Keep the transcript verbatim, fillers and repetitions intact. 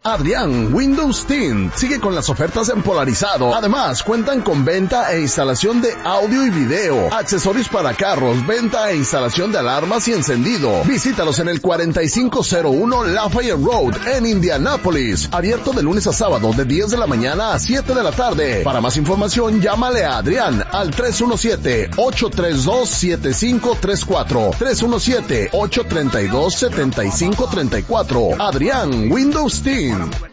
Adrián Windows Tint sigue con las ofertas en polarizado. Además, cuentan con venta e instalación de audio y video, accesorios para carros, venta e instalación de alarmas y encendido. Visítalos en el cuarenta y cinco cero uno Lafayette Road en Indianápolis. Abierto de lunes a sábado de diez de la mañana a siete de la tarde. Para más información, llámale a Adrián al tres uno siete, ocho tres dos, siete cinco tres cuatro. tres uno siete, ocho tres dos, siete cinco tres cuatro. Adrián Windows Tint.